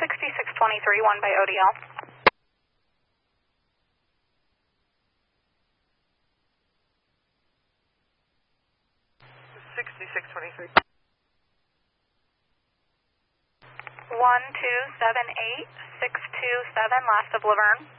6623, 1 by ODL. 6623. 1278, 627, last of Laverne.